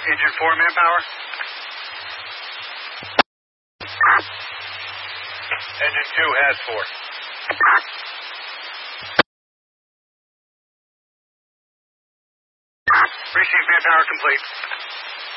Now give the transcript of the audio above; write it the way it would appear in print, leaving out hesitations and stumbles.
Engine 4 manpower. Engine 2 has 4. Received manpower complete.